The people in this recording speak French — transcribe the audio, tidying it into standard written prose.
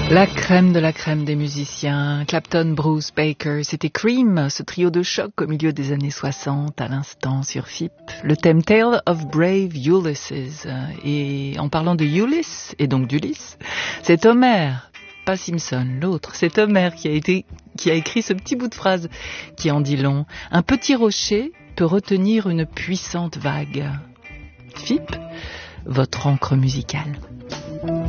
La crème de la crème des musiciens, Clapton, Bruce, Baker, c'était Cream, ce trio de choc au milieu des années 60, à l'instant sur FIP. Le thème Tale of Brave Ulysses. Et en parlant de Ulysse, et donc d'Ulysse, c'est Homer, pas Simpson, l'autre. C'est Homer qui a écrit ce petit bout de phrase qui en dit long. Un petit rocher peut retenir une puissante vague. FIP, votre encre musicale.